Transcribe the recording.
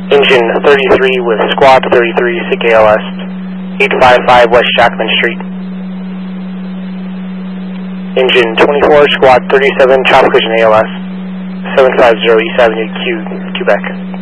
Engine 33 with Squad 33, sick ALS, 855 West Jackman Street. Engine 24, Squad 37, chopper collision ALS, 750 East Avenue, Quebec.